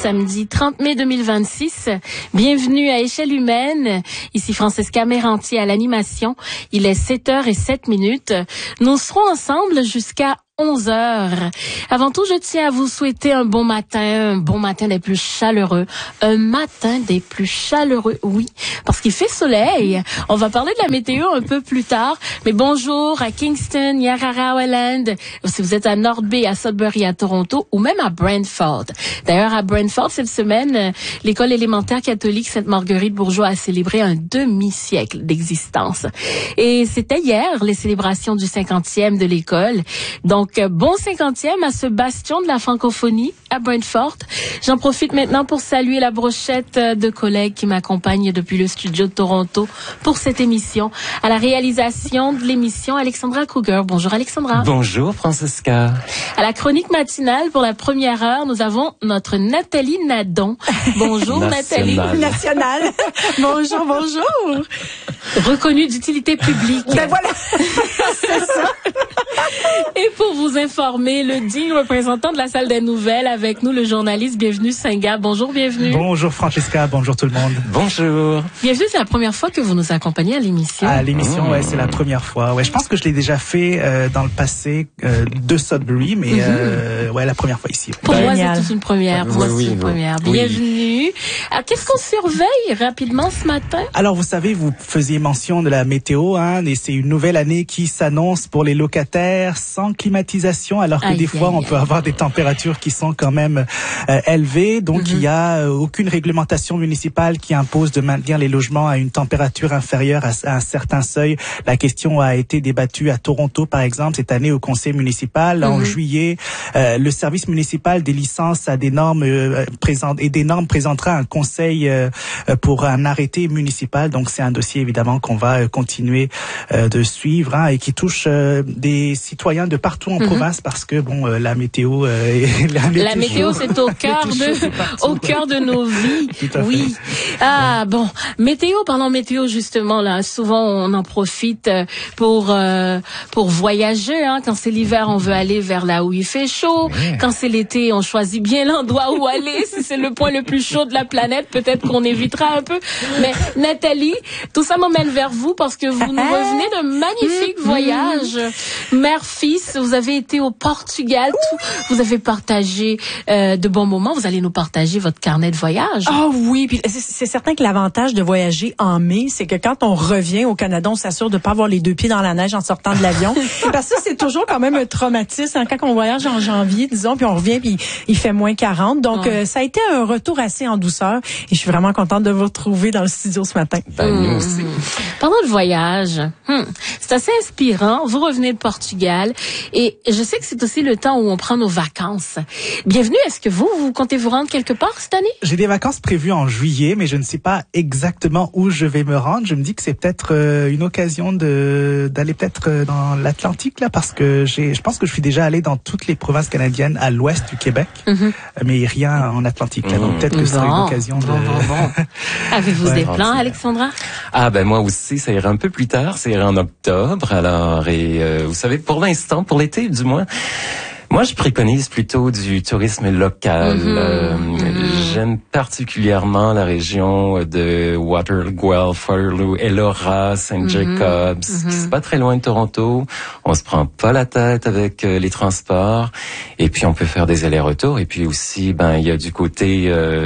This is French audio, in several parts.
samedi 30 mai 2026. Bienvenue à Échelle humaine. Ici Francesca Mérantier à l'animation. Il est 7h07. Nous serons ensemble jusqu'à 11h. Avant tout, je tiens à vous souhaiter un bon matin des plus chaleureux. Un matin des plus chaleureux, oui, parce qu'il fait soleil. On va parler de la météo un peu plus tard. Mais bonjour à Kingston, Yarra, Welland, si vous êtes à North Bay, à Sudbury, à Toronto, ou même à Brantford. D'ailleurs, à Brantford, cette semaine, l'école élémentaire catholique Sainte-Marguerite-Bourgeois a célébré un demi-siècle d'existence. Et c'était hier, les célébrations du 50e de l'école. Donc, bon 50e à ce bastion de la francophonie à Brantford. J'en profite maintenant pour saluer la brochette de collègues qui m'accompagnent depuis le studio de Toronto pour cette émission. À la réalisation de l'émission, Alexandra Kruger. Bonjour Alexandra. Bonjour Francesca. À la chronique matinale pour la première heure, nous avons notre Nathalie Nadon. Bonjour Nathalie. Nationale. Bonjour, bonjour. Reconnue d'utilité publique. Ben voilà. C'est ça. Et pour vous informer, le digne représentant de la salle des nouvelles avec nous, le journaliste Bienvenue Senga. Bonjour, bienvenue. Bonjour Francesca, bonjour tout le monde. Bonjour. Bienvenue, c'est la première fois que vous nous accompagnez à l'émission. À l'émission, ouais, c'est la première fois. Ouais, je pense que je l'ai déjà fait dans le passé de Sudbury, mais ouais, la première fois ici. Pour moi, c'est toute une première. Pour moi, c'est une première. Bienvenue. Alors, qu'est-ce qu'on surveille rapidement ce matin? Alors, vous savez, vous faisiez mention de la météo, hein, et c'est une nouvelle année qui s'annonce pour les locataires sans climatisation, alors que des fois, on peut avoir des températures qui sont quand même élevées. Donc, il y a aucune réglementation municipale qui impose de maintenir les logements à une température inférieure à un certain seuil. La question a été débattue à Toronto, par exemple, cette année au conseil municipal. En juillet, le service municipal des licences a des normes présentera un conseil pour un arrêté municipal. Donc, c'est un dossier, évidemment, qu'on va continuer de suivre, hein, et qui touche des citoyens de partout en province, parce que bon, la météo, la météo, c'est au cœur de nos vies. Oui. Ah bon, parlons météo justement là. Souvent, on en profite pour voyager. Hein. Quand c'est l'hiver, on veut aller vers là où il fait chaud. Quand c'est l'été, on choisit bien l'endroit où aller. Si c'est le point le plus chaud de la planète, peut-être qu'on évitera un peu. Mais Nathalie, tout ça m'emmène vers vous parce que vous nous revenez d'un magnifique voyage. Mère-fils, vous avez été au Portugal. Vous avez partagé de bons moments. Vous allez nous partager votre carnet de voyage. Ah oui, puis c'est certain que l'avantage de voyager en mai, c'est que quand on revient au Canada, on s'assure de pas avoir les deux pieds dans la neige en sortant de l'avion. Parce que c'est toujours quand même un traumatisme, hein, quand on voyage en janvier, disons, puis on revient puis il fait moins 40. Donc ça a été un retour assez en douceur et je suis vraiment contente de vous retrouver dans le studio ce matin. Nous aussi. Pendant le voyage, c'est assez inspirant. Vous revenez de Portugal et je sais que c'est aussi le temps où on prend nos vacances. Bienvenue. Est-ce que vous comptez vous rendre quelque part cette année? J'ai des vacances prévues en juillet, mais je ne sais pas exactement où je vais me rendre. Je me dis que c'est peut-être une occasion d'aller peut-être dans l'Atlantique là, parce que je pense que je suis déjà allé dans toutes les provinces canadiennes à l'ouest du Québec, mais rien en Atlantique là. Donc peut-être que ce sera une occasion de. Avez-vous des plans, Alexandra? Ah ben moi aussi, ça ira un peu plus tard, ça ira en octobre. Alors vous savez, pour l'instant, pour l'été du moins. Moi, je préconise plutôt du tourisme local. J'aime particulièrement la région de Guelph, Waterloo, Elora, St. Jacobs, qui c'est pas très loin de Toronto. On se prend pas la tête avec les transports, et puis on peut faire des allers-retours. Et puis aussi, il y a du côté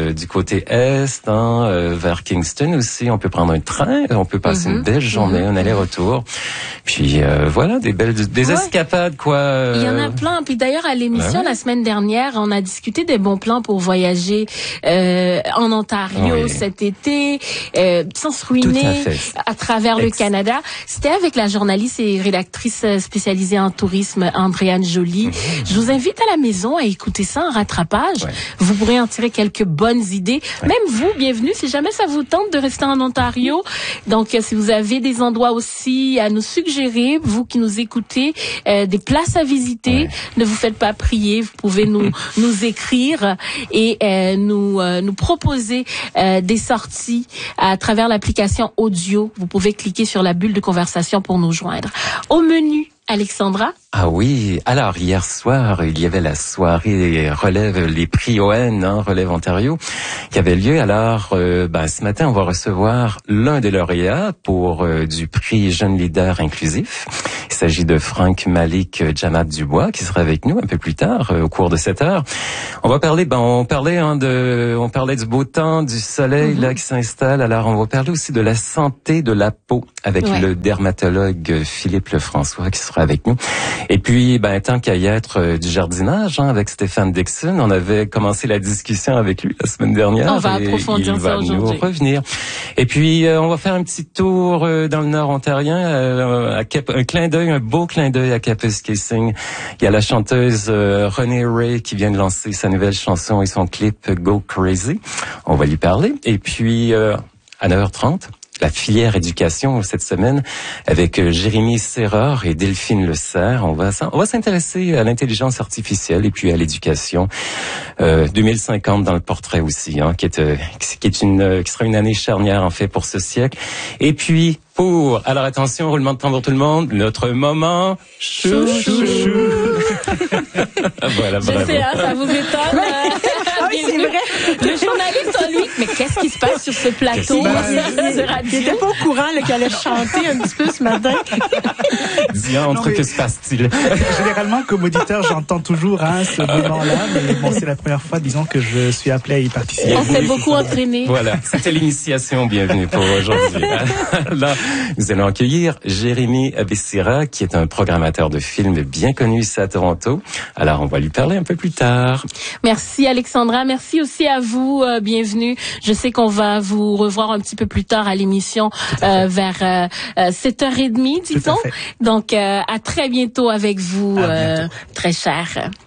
est, vers Kingston aussi. On peut prendre un train, on peut passer une belle journée, un aller-retour. Puis voilà, des escapades quoi. Il y en a plein. Puis d'ailleurs, à l'émission la semaine dernière, on a discuté des bons plans pour voyager en Ontario cet été, sans se ruiner à travers le Canada. C'était avec la journaliste et rédactrice spécialisée en tourisme, Andréane Joly. Je vous invite à la maison à écouter ça en rattrapage. Vous pourrez en tirer quelques bonnes idées. Même vous, bienvenue, si jamais ça vous tente de rester en Ontario. Donc, si vous avez des endroits aussi à nous suggérer, vous qui nous écoutez, des places à visiter, ne vous faites pas prier, vous pouvez nous écrire et nous proposer des sorties à travers l'application audio. Vous pouvez cliquer sur la bulle de conversation pour nous joindre. Au menu, Alexandra? Ah oui, alors hier soir, il y avait la soirée Relève les prix ON, Relève Ontario, qui avait lieu. Alors, ce matin, on va recevoir l'un des lauréats pour du prix Jeune Leader Inclusif. Il s'agit de Franck Malik Djamat Dubois, qui sera avec nous un peu plus tard, au cours de cette heure. On va parler, on parlait du beau temps, du soleil là qui s'installe. Alors, on va parler aussi de la santé de la peau avec le dermatologue Philippe Lefrançois qui sera avec nous. Et puis, tant qu'à y être, du jardinage, avec Stéphane Dixon, on avait commencé la discussion avec lui la semaine dernière. On va approfondir ça aujourd'hui. Il va nous revenir. Et puis, on va faire un petit tour dans le Nord ontarien, un beau clin d'œil à Kapuskasing. Il y a la chanteuse Renée Ray qui vient de lancer sa nouvelle chanson et son clip Go Crazy. On va lui parler. Et puis, à 9h30, la filière éducation cette semaine avec Jérémy Serreur et Delphine Le Serre. On va s'intéresser à l'intelligence artificielle et puis à l'éducation. 2050 dans le portrait aussi, qui sera une année charnière en fait pour ce siècle. Et puis alors attention, roulement de tambour tout le monde, notre moment chouchou. Voilà, bravo. Je sais, ça vous étonne. Oui, c'est vrai. Le journaliste en lui, mais qu'est-ce qui se passe sur ce plateau de radio? Il était pas au courant qu'elle allait chanter un petit peu ce matin. Diantre, que se passe-t-il? Généralement, comme auditeur, j'entends toujours ce moment-là, mais bon, c'est la première fois, disons, que je suis appelé à y participer. On s'est beaucoup entraîné. Voilà, c'était l'initiation. Bienvenue pour aujourd'hui. Là, nous allons accueillir Jérémy Abessira, qui est un programmateur de films bien connu ici à Toronto. Alors, on va lui parler un peu plus tard. Merci Alexandra, merci aussi à vous, bienvenue. Je sais qu'on va vous revoir un petit peu plus tard à l'émission vers 7h30, disons. Donc, à très bientôt avec vous, très cher.